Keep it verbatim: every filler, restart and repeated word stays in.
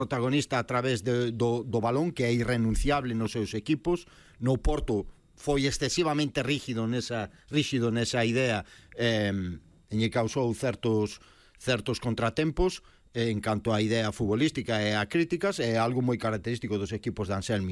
protagonista a través de, do, do balón, que é irrenunciable nos seus equipos. No Porto foi excesivamente rígido nesa, rígido nesa idea, eh, e lle causou certos, certos contratempos. En canto á idea futbolística e a críticas, é algo moi característico dos equipos de Anselmi.